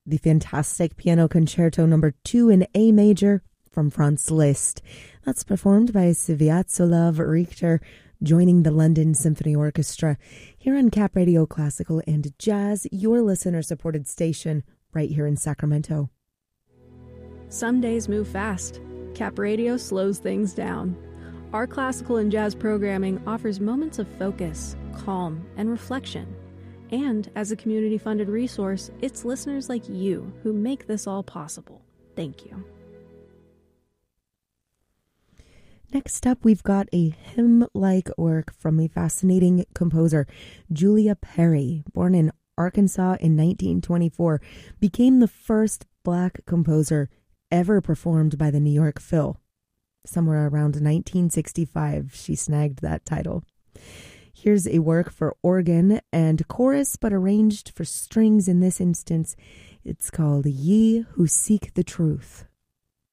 the fantastic Piano Concerto number 2 in A major from Franz Liszt. That's performed by Sviatoslav Richter, joining the London Symphony Orchestra here on Cap Radio Classical and Jazz, your listener-supported station right here in Sacramento. Some days move fast. Cap Radio slows things down. Our classical and jazz programming offers moments of focus, calm, and reflection. And as a community-funded resource, it's listeners like you who make this all possible. Thank you. Next up, we've got a hymn-like work from a fascinating composer, Julia Perry, born in Arkansas in 1924, became the first Black composer ever performed by the New York Phil. Somewhere around 1965, she snagged that title. Here's a work for organ and chorus, but arranged for strings in this instance. It's called Ye Who Seek the Truth.